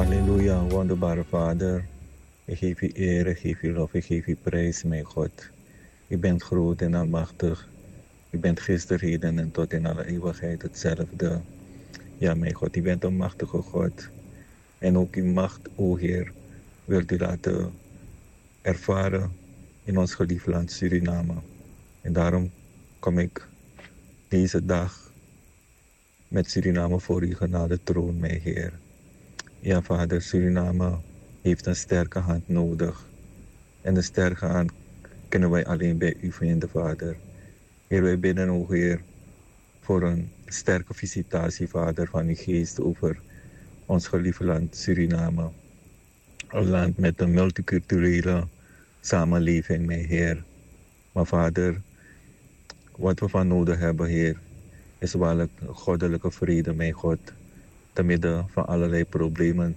Halleluja, wonderbare Vader. Ik geef u eer, ik geef u lof, ik geef u prijs, mijn God. U bent groot en almachtig. U bent gisteren, heden en tot in alle eeuwigheid hetzelfde. Ja, mijn God, u bent een machtige God. En ook uw macht, o Heer, wilt u laten ervaren in ons geliefd land Suriname. En daarom kom ik deze dag met Suriname voor uw genade troon, mijn Heer. Ja, Vader, Suriname heeft een sterke hand nodig. En een sterke hand kunnen wij alleen bij u vinden, Vader. Heer, wij bidden, o Heer, voor een sterke visitatie, Vader, van uw geest over ons geliefde land Suriname. Een land met een multiculturele samenleving, mijn Heer. Maar Vader, wat we van nodig hebben, Heer, is waarlijk goddelijke vrede, mijn God. Te midden van allerlei problemen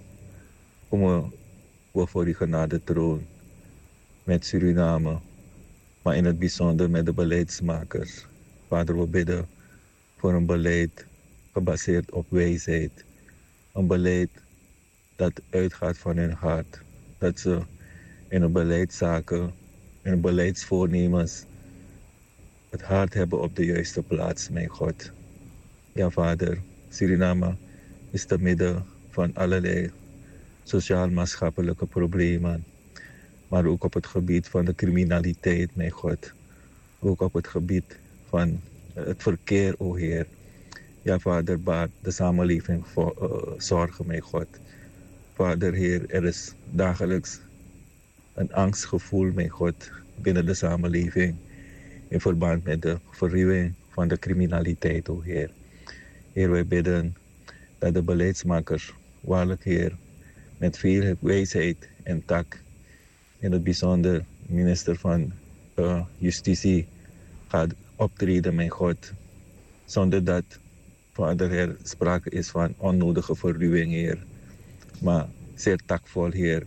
komen we voor die genade troon met Suriname, maar in het bijzonder met de beleidsmakers. Vader, we bidden voor een beleid gebaseerd op wijsheid. Een beleid dat uitgaat van hun hart. Dat ze in hun beleidszaken, in hun beleidsvoornemens het hart hebben op de juiste plaats, mijn God. Ja, Vader, Suriname is te midden van allerlei sociaal-maatschappelijke problemen. Maar ook op het gebied van de criminaliteit, mijn God. Ook op het gebied van het verkeer, o Heer. Ja, Vader, baart de samenleving voor zorgen, mijn God. Vader, Heer, er is dagelijks een angstgevoel, mijn God, binnen de samenleving. In verband met de verruwing van de criminaliteit, o Heer. Heer, wij bidden dat de beleidsmakers, waarlijk Heer, met veel wijsheid en tact, in het bijzonder minister van Justitie gaat optreden, mijn God. Zonder dat, Vader, er sprake is van onnodige verruwing, Heer. Maar zeer taktvol, Heer,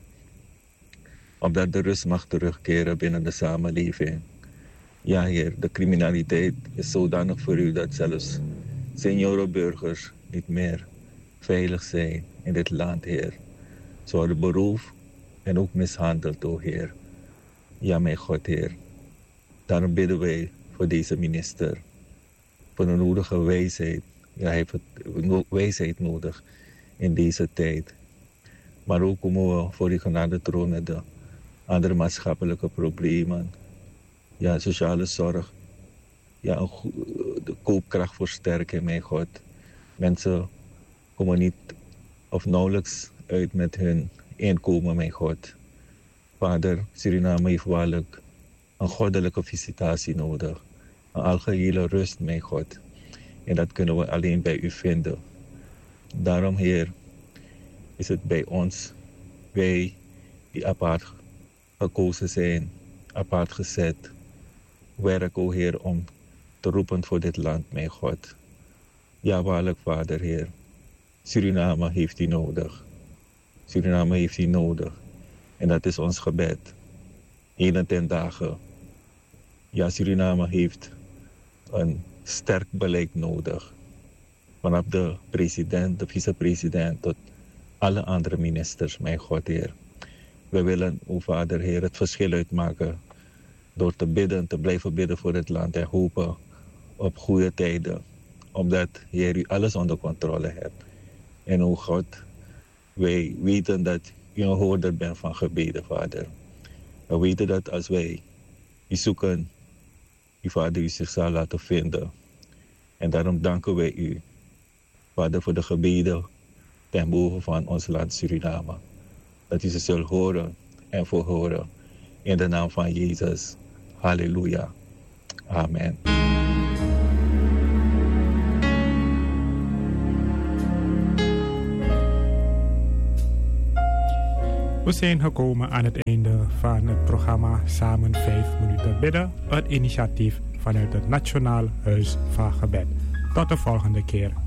opdat de rust mag terugkeren binnen de samenleving. Ja, Heer, de criminaliteit is zodanig voor u dat zelfs seniorenburgers niet meer veilig zijn in dit land, Heer. Ze worden beroofd en ook mishandeld, o Heer. Ja, mijn God, Heer. Daarom bidden wij voor deze minister. Voor de nodige wijsheid. Ja, hij heeft wijsheid nodig in deze tijd. Maar ook komen we voor die genade troon met de andere maatschappelijke problemen. Ja, sociale zorg. Ja, de koopkrachtversterking, mijn God. Mensen komen niet of nauwelijks uit met hun inkomen, mijn God. Vader, Suriname heeft waarlijk een goddelijke visitatie nodig. Een algehele rust, mijn God. En dat kunnen we alleen bij u vinden. Daarom, Heer, is het bij ons, wij die apart gekozen zijn, apart gezet, werk, o Heer, om te roepen voor dit land, mijn God. Ja, waarlijk, Vader, Heer. Suriname heeft u nodig. Suriname heeft u nodig. En dat is ons gebed. Heden ten dagen. Ja, Suriname heeft een sterk beleid nodig. Vanaf de president, de vicepresident tot alle andere ministers, mijn God, Heer. We willen, o Vader, Heer, het verschil uitmaken door te bidden, te blijven bidden voor het land en hopen op goede tijden. Omdat, Heer, u alles onder controle hebt. En o God, wij weten dat u een hoorder bent van gebeden, Vader. We weten dat als wij u zoeken, uw Vader u zich zal laten vinden. En daarom danken wij u, Vader, voor de gebeden ten behoeve van ons land Suriname. Dat u ze zult horen en verhoren. In de naam van Jezus. Halleluja. Amen. We zijn gekomen aan het einde van het programma Samen 5 minuten bidden. Het initiatief vanuit het Nationaal Huis van Gebed. Tot de volgende keer.